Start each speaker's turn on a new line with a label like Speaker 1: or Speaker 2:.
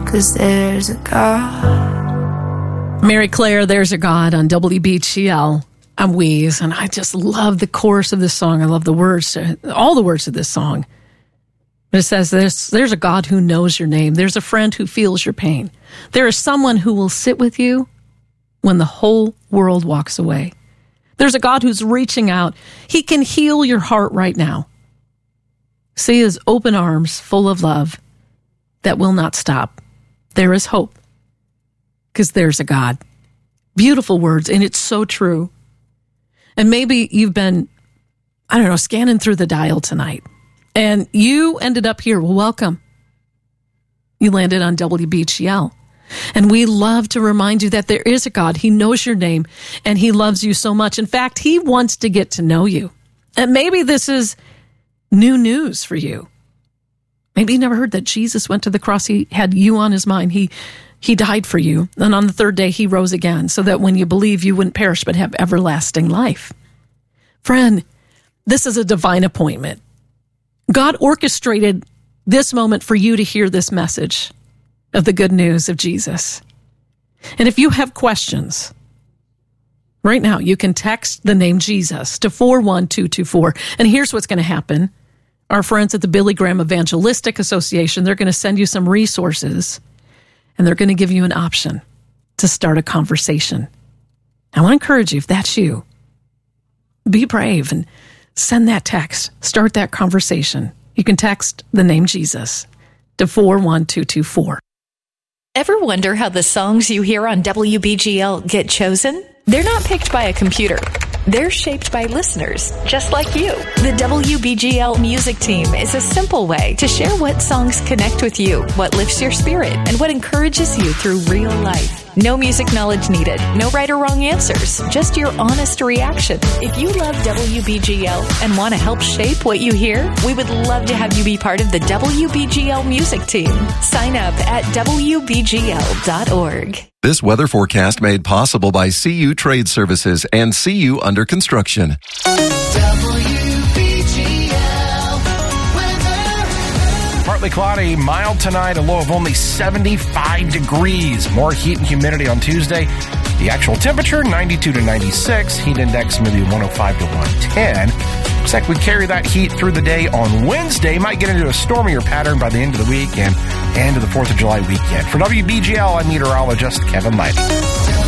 Speaker 1: 'cause there's a God.
Speaker 2: Mary Claire, There's a God on WBGL. I'm Wheeze, and I just love the chorus of this song. I love the words, all the words of this song. But it says, there's a God who knows your name. There's a friend who feels your pain. There is someone who will sit with you when the whole world walks away. There's a God who's reaching out. He can heal your heart right now. See his open arms full of love that will not stop. There is hope because there's a God. Beautiful words, and it's so true. And maybe you've been, scanning through the dial tonight, and you ended up here. Well, welcome. You landed on WBGL. And we love to remind you that there is a God. He knows your name, and he loves you so much. In fact, he wants to get to know you. And maybe this is new news for you. Maybe you never heard that Jesus went to the cross. He had you on his mind. He died for you. And on the third day, he rose again so that when you believe, you wouldn't perish but have everlasting life. Friend, this is a divine appointment. God orchestrated this moment for you to hear this message of the good news of Jesus. And if you have questions, right now, you can text the name Jesus to 41224. And here's what's going to happen. Our friends at the Billy Graham Evangelistic Association, they're going to send you some resources, and they're going to give you an option to start a conversation. I want to encourage you, if that's you, be brave and send that text. Start that conversation. You can text the name Jesus to 41224.
Speaker 3: Ever wonder how the songs you hear on WBGL get chosen? They're not picked by a computer. They're shaped by listeners, just like you. The WBGL music team is a simple way to share what songs connect with you, what lifts your spirit, and what encourages you through real life. No music knowledge needed, no right or wrong answers, just your honest reaction. If you love WBGL and want to help shape what you hear, we would love to have you be part of the WBGL music team. Sign up at WBGL.org.
Speaker 4: This weather forecast made possible by CU Trade Services and CU Under Construction.
Speaker 5: Partly cloudy, mild tonight, a low of only 75 degrees. More heat and humidity on Tuesday. The actual temperature, 92 to 96. Heat index maybe 105 to 110. Looks like we carry that heat through the day on Wednesday. Might get into a stormier pattern by the end of the week and into the 4th of July weekend. For WBGL, I'm meteorologist Kevin Lighty.